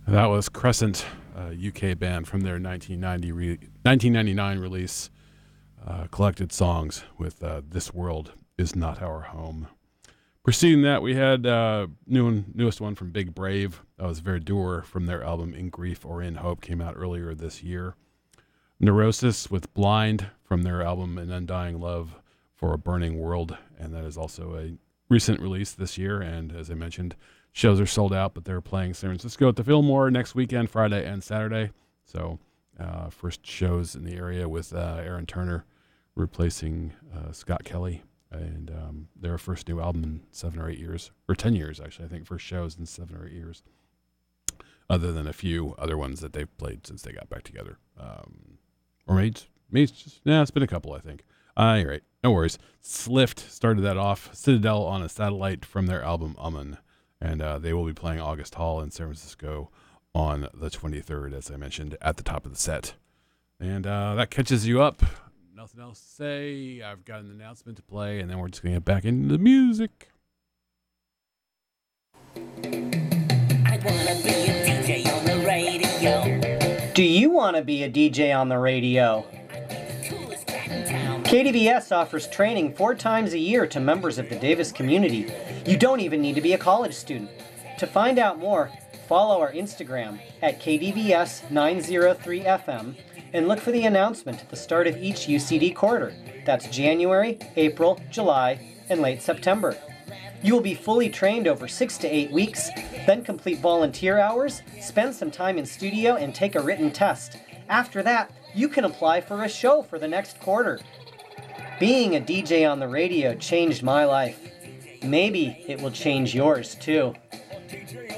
That was Crescent, a UK band from their 1999 release, Collected Songs with This World Is Not Our Home. Preceding that, we had newest one from Big Brave. That was Verdure from their album In Grief or In Hope, came out earlier this year. Neurosis with Blind from their album An Undying Love for a Burning World, and that is also a recent release this year. And as I mentioned, shows are sold out, but they're playing San Francisco at the Fillmore next weekend, Friday and Saturday. So first shows in the area with Aaron Turner replacing Scott Kelly. And their first new album in 7 or 8 years, or 10 years, actually. I think first shows in 7 or 8 years, other than a few other ones that they've played since they got back together. Or maybe it's just, it's been a couple, I think. You're right. No worries. Slift started that off. Citadel on a Satellite from their album Amun. And they will be playing August Hall in San Francisco on the 23rd, as I mentioned, at the top of the set. And that catches you up. Nothing else to say. I've got an announcement to play, and then we're just going to get back into the music. I wanna be a DJ on the radio. Do you want to be a DJ on the radio? Coolest cat in town. KDVS offers training 4 times a year to members of the Davis community. You don't even need to be a college student. To find out more, follow our Instagram at KDVS903FM and look for the announcement at the start of each UCD quarter. That's January, April, July, and late September. You will be fully trained over 6 to 8 weeks, then complete volunteer hours, spend some time in studio, and take a written test. After that, you can apply for a show for the next quarter. Being a DJ on the radio changed my life. Maybe it will change yours too.